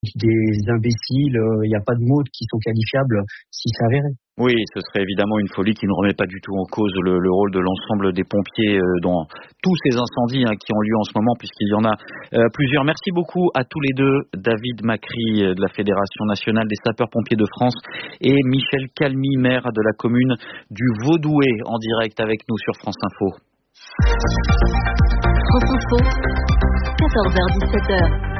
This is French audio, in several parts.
des imbéciles, il n'y a pas de mots qui sont qualifiables si c'est avéré. Oui, ce serait évidemment une folie qui ne remet pas du tout en cause le rôle de l'ensemble des pompiers dans tous ces incendies qui ont lieu en ce moment, puisqu'il y en a plusieurs. Merci beaucoup à tous les deux, David Macri de la Fédération nationale des sapeurs-pompiers de France et Michel Calmy, maire de la commune du Vaudouet, en direct avec nous sur France Info. France Info, 14h-17h.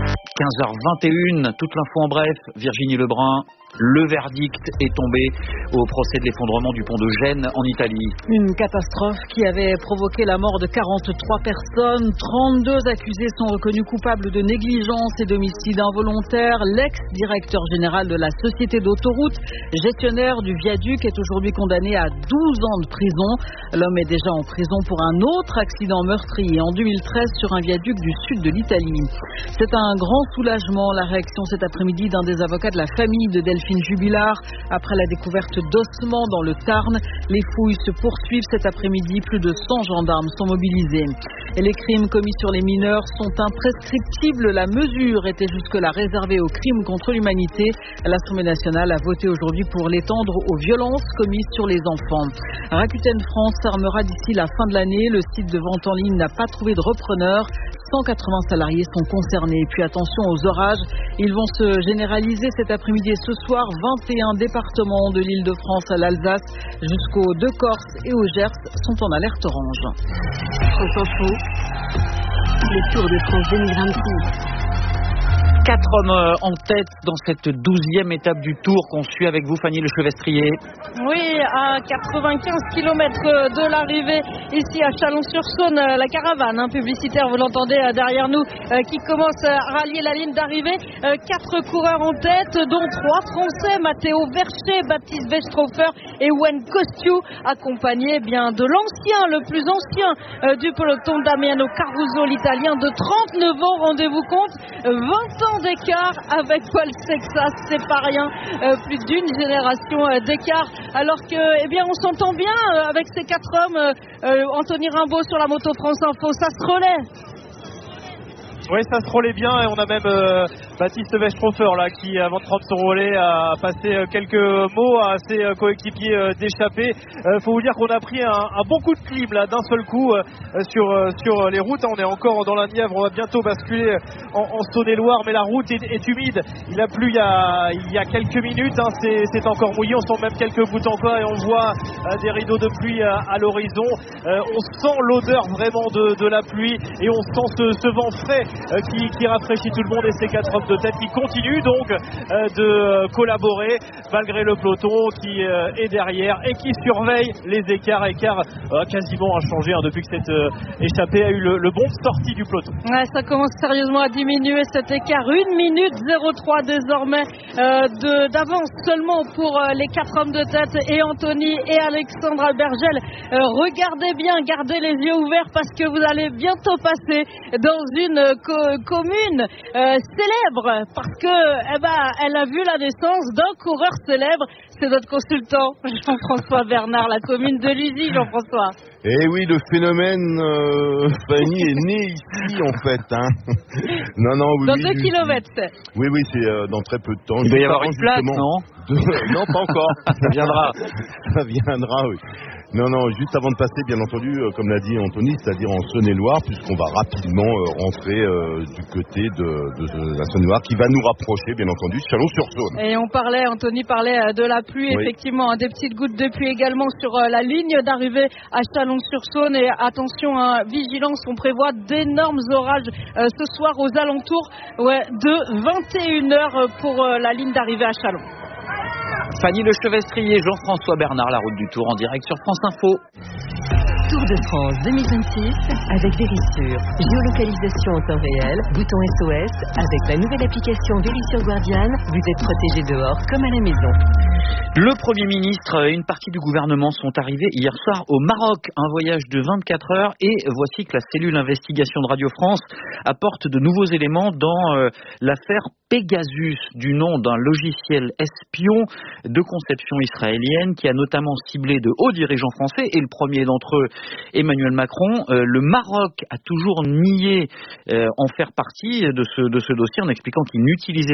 15h21, toute l'info en bref, Virginie Lebrun. Le verdict est tombé au procès de l'effondrement du pont de Gênes en Italie. Une catastrophe qui avait provoqué la mort de 43 personnes. 32 accusés sont reconnus coupables de négligence et d'homicide involontaire. L'ex-directeur général de la société d'autoroute, gestionnaire du viaduc, est aujourd'hui condamné à 12 ans de prison. L'homme est déjà en prison pour un autre accident meurtrier en 2013 sur un viaduc du sud de l'Italie. C'est un grand soulagement, la réaction cet après-midi d'un des avocats de la famille de Delphine Jubilard après la découverte d'ossements dans le Tarn. Les fouilles se poursuivent cet après-midi. Plus de 100 gendarmes sont mobilisés. Et les crimes commis sur les mineurs sont imprescriptibles. La mesure était jusque-là réservée aux crimes contre l'humanité. L'Assemblée nationale a voté aujourd'hui pour l'étendre aux violences commises sur les enfants. Rakuten France fermera d'ici la fin de l'année. Le site de vente en ligne n'a pas trouvé de repreneur. 180 salariés sont concernés. Et puis attention aux orages. Ils vont se généraliser cet après-midi et ce soir. 21 départements de l'Île-de-France à l'Alsace jusqu'aux Deux-Corses et au Gers sont en alerte orange. France Info, le Tour de France 2026. 4 hommes en tête dans cette 12e étape du Tour qu'on suit avec vous, Fanny Lechevestrier. Oui, à 95 km de l'arrivée, ici à Chalon-sur-Saône, la caravane publicitaire, vous l'entendez derrière nous, qui commence à rallier la ligne d'arrivée. 4 coureurs en tête, dont 3 Français, Matteo Vercher, Baptiste Westrhofer et Wen Costiu, accompagnés bien de l'ancien, le plus ancien du peloton, Damiano Caruso, l'Italien de 39 ans, rendez-vous compte, 20 ans d'écart avec Paul Sexas, c'est pas rien, plus d'une génération d'écart, alors que, eh bien, on s'entend bien avec ces 4 hommes. Anthony Rimbaud sur la moto France Info, ça se relaie. Oui, ça se relaie bien et on a même Baptiste Westrhofer là qui, avant de prendre son relais, a passé quelques mots à ses coéquipiers d'échappée. Faut vous dire qu'on a pris un bon coup de clim là d'un seul coup sur les routes. On est encore dans la Nièvre, on va bientôt basculer en Saône-et-Loire, mais la route est humide. Il a plu il y a quelques minutes, c'est encore mouillé. On sent même quelques gouttes encore et on voit des rideaux de pluie à l'horizon. On sent l'odeur vraiment de la pluie et on sent ce vent frais qui rafraîchit tout le monde, et ces 4 hommes de tête qui continuent donc de collaborer malgré le peloton qui est derrière et qui surveille les écarts quasiment inchangés depuis que cette échappée a eu le bon sortie du peloton. Ouais, ça commence sérieusement à diminuer cet écart, 1 minute 03 désormais d'avance seulement pour les 4 hommes de tête et Anthony et Alexandre Albergel. Regardez bien, gardez les yeux ouverts parce que vous allez bientôt passer dans une commune célèbre, parce que elle a vu la naissance d'un coureur célèbre. C'est notre consultant Jean-François Bernard, la commune de Luzy. Jean-François. Eh oui, le phénomène Fanny est né ici en fait. Non, oui, dans 2 kilomètres. Oui, c'est dans très peu de temps. Il doit y avoir une plaque, non? Non, pas encore. Ça viendra. Ça viendra, oui. Non, juste avant de passer, bien entendu, comme l'a dit Anthony, c'est-à-dire en Saône-et-Loire, puisqu'on va rapidement rentrer du côté de la Saône-et-Loire, qui va nous rapprocher, bien entendu, Chalon-sur-Saône. Et Anthony parlait de la pluie, oui. Effectivement, des petites gouttes de pluie également sur la ligne d'arrivée à Chalon-sur-Saône. Et attention, vigilance, on prévoit d'énormes orages ce soir aux alentours de 21h pour la ligne d'arrivée à Chalon. Fanny Lechevestrier, Jean-François Bernard, la route du Tour en direct sur France Info. Tour de France 2026 avec Vérissure. Géolocalisation en temps réel, bouton SOS. Avec la nouvelle application Vérissure Guardian, vous êtes protégé dehors comme à la maison. Le Premier ministre et une partie du gouvernement sont arrivés hier soir au Maroc. Un voyage de 24 heures et voici que la cellule investigation de Radio France apporte de nouveaux éléments dans l'affaire Pegasus, du nom d'un logiciel espion de conception israélienne qui a notamment ciblé de hauts dirigeants français et le premier d'entre eux, Emmanuel Macron. Le Maroc a toujours nié en faire partie de ce dossier en expliquant qu'il n'utilisait